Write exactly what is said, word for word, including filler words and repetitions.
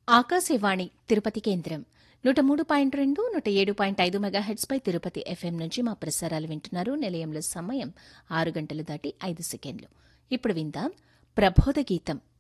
ఆకాశవాణి తిరుపతి కేంద్రం నూట మూడు పాయింట్ రెండు నూట ఏడు పాయింట్ ఐదు మెగాహెట్స్ పై తిరుపతి ఎఫ్ఎం నుంచి మా ప్రసారాలు వింటున్నారు. నిలయంలో సమయం ఆరు గంటలు దాటి ఐదు సెకండ్లు. ఇప్పుడు విందాం ప్రబోధ గీతం.